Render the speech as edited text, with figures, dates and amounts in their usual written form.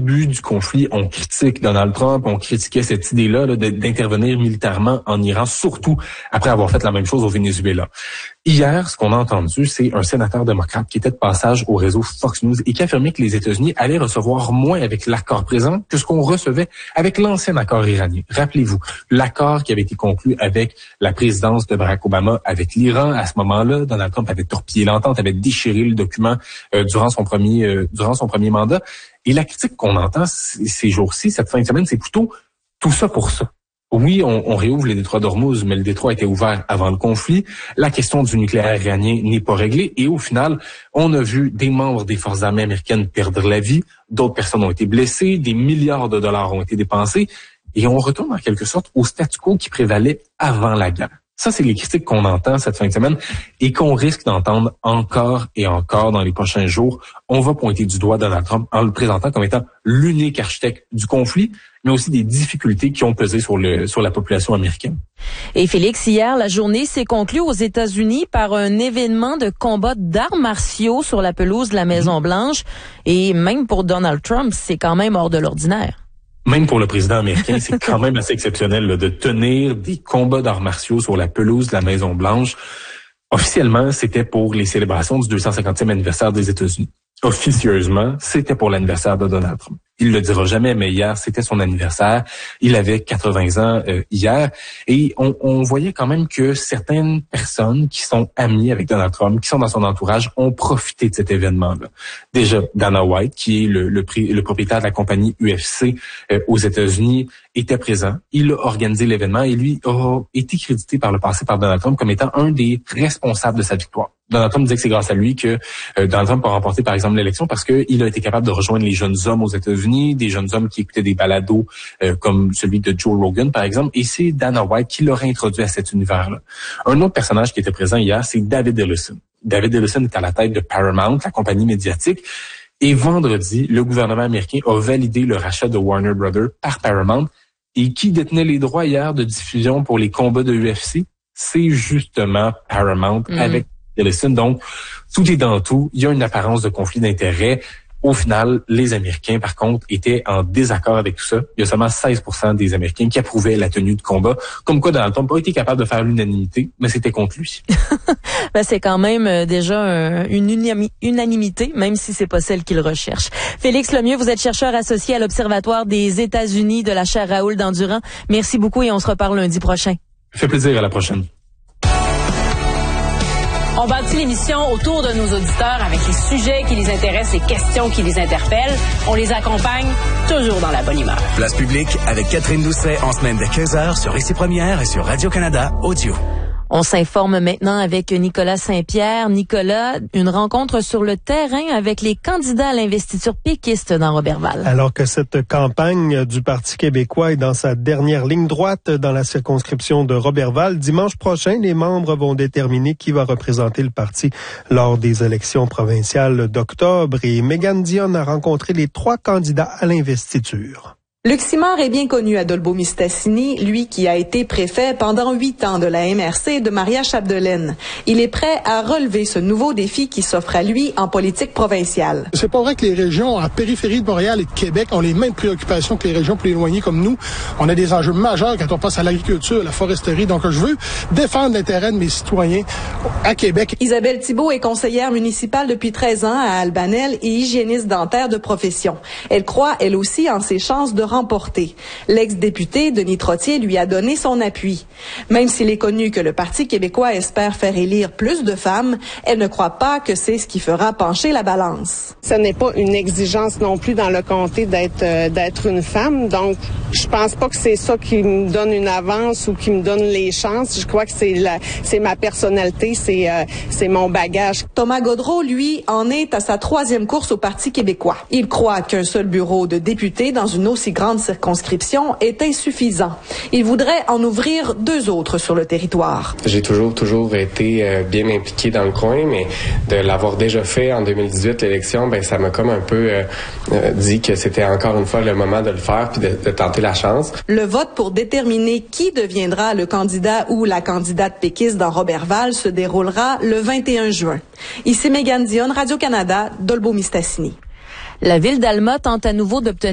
début du conflit, on critique Donald Trump, on critiquait cette idée-là là, d'intervenir militairement en Iran, surtout après avoir fait la même chose au Venezuela. Hier, ce qu'on a entendu, c'est un sénateur démocrate qui était de passage au réseau Fox News et qui affirmait que les États-Unis allaient recevoir moins avec l'accord présent que ce qu'on recevait avec l'ancien accord iranien. Rappelez-vous, l'accord qui avait été conclu avec la présidence de Barack Obama avec l'Iran. À ce moment-là, Donald Trump avait torpillé l'entente, avait déchiré le document durant son premier mandat. Et la critique qu'on entend ces jours-ci, cette fin de semaine, c'est plutôt tout ça pour ça. Oui, on réouvre les détroits d'Ormuz, mais le détroit était ouvert avant le conflit. La question du nucléaire iranien n'est pas réglée. Et au final, on a vu des membres des forces armées américaines perdre la vie. D'autres personnes ont été blessées. Des milliards de dollars ont été dépensés. Et on retourne en quelque sorte au statu quo qui prévalait avant la guerre. Ça, c'est les critiques qu'on entend cette fin de semaine et qu'on risque d'entendre encore et encore dans les prochains jours. On va pointer du doigt Donald Trump en le présentant comme étant l'unique architecte du conflit, mais aussi des difficultés qui ont pesé sur la population américaine. Et Félix, hier, la journée s'est conclue aux États-Unis par un événement de combat d'arts martiaux sur la pelouse de la Maison-Blanche. Et même pour Donald Trump, c'est quand même hors de l'ordinaire. Même pour le président américain, c'est quand même assez exceptionnel là, de tenir des combats d'arts martiaux sur la pelouse de la Maison-Blanche. Officiellement, c'était pour les célébrations du 250e anniversaire des États-Unis. Officieusement, c'était pour l'anniversaire de Donald Trump. Il le dira jamais, mais hier, c'était son anniversaire. Il avait 80 ans hier. Et on voyait quand même que certaines personnes qui sont amies avec Donald Trump, qui sont dans son entourage, ont profité de cet événement-là. Déjà, Dana White, qui est le propriétaire de la compagnie UFC aux États-Unis, était présent. Il a organisé l'événement et lui a été crédité par le passé par Donald Trump comme étant un des responsables de sa victoire. Donald Trump disait que c'est grâce à lui que Donald Trump a remporté, par exemple, l'élection parce qu'il a été capable de rejoindre les jeunes hommes aux États-Unis, des jeunes hommes qui écoutaient des balados comme celui de Joe Rogan, par exemple, et c'est Dana White qui l'aurait introduit à cet univers-là. Un autre personnage qui était présent hier, c'est David Ellison. David Ellison est à la tête de Paramount, la compagnie médiatique, et vendredi, le gouvernement américain a validé le rachat de Warner Brothers par Paramount. Et qui détenait les droits hier de diffusion pour les combats de UFC? C'est justement Paramount avec Ellison. Donc, tout est dans tout. Il y a une apparence de conflit d'intérêts. Au final, les Américains, par contre, étaient en désaccord avec tout ça. Il y a seulement 16% des Américains qui approuvaient la tenue de combat. Comme quoi, Donald Trump n'a pas été capable de faire l'unanimité, mais c'était contre lui. Ben, c'est quand même déjà une unanimité, même si c'est pas celle qu'il recherche. Félix Lemieux, vous êtes chercheur associé à l'Observatoire des États-Unis de la chaire Raoul Dandurand. Merci beaucoup et on se reparle lundi prochain. Ça fait plaisir, à la prochaine. On bâtit l'émission autour de nos auditeurs avec les sujets qui les intéressent, les questions qui les interpellent. On les accompagne toujours dans la bonne humeur. Place publique avec Catherine Doucet en semaine de 15h sur Ici Première et sur Radio-Canada Audio. On s'informe maintenant avec Nicolas Saint-Pierre. Nicolas, une rencontre sur le terrain avec les candidats à l'investiture péquiste dans Roberval. Alors que cette campagne du Parti québécois est dans sa dernière ligne droite dans la circonscription de Roberval, dimanche prochain, les membres vont déterminer qui va représenter le parti lors des élections provinciales d'octobre. Et Mégane Dionne a rencontré les 3 candidats à l'investiture. Luc Simard est bien connu à Dolbeau-Mistassini, lui qui a été préfet pendant 8 ans de la MRC de Maria-Chapdelaine. Il est prêt à relever ce nouveau défi qui s'offre à lui en politique provinciale. C'est pas vrai que les régions en périphérie de Montréal et de Québec ont les mêmes préoccupations que les régions plus éloignées comme nous. On a des enjeux majeurs quand on passe à l'agriculture, la foresterie. Donc, je veux défendre l'intérêt de mes citoyens à Québec. Isabelle Thibault est conseillère municipale depuis 13 ans à Albanel et hygiéniste dentaire de profession. Elle croit, elle aussi, en ses chances de remporté. L'ex-député Denis Trottier lui a donné son appui. Même s'il est connu que le Parti québécois espère faire élire plus de femmes, elle ne croit pas que c'est ce qui fera pencher la balance. Ce n'est pas une exigence non plus dans le comté d'être une femme, donc je pense pas que c'est ça qui me donne une avance ou qui me donne les chances. Je crois que c'est ma personnalité, c'est mon bagage. Thomas Gaudreault, lui, en est à sa 3e course au Parti québécois. Il croit qu'un seul bureau de député dans une aussi grande circonscription est insuffisant. Il voudrait en ouvrir 2 autres sur le territoire. J'ai toujours été bien impliqué dans le coin, mais de l'avoir déjà fait en 2018, l'élection, ça m'a comme un peu dit que c'était encore une fois le moment de le faire puis de tenter la chance. Le vote pour déterminer qui deviendra le candidat ou la candidate péquiste dans Roberval se déroulera le 21 juin. Ici Mégane Dionne, Radio-Canada, Dolbeau-Mistassini. La ville d'Alma tente à nouveau d'obtenir